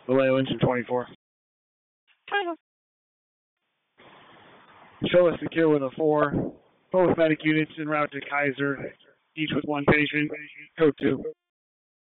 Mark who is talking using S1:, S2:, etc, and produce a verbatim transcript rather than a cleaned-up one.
S1: Vallejo engine twenty-four.
S2: Title.
S1: Show us secure with a four. Both medic units en route to Kaiser, each with one patient. Code two.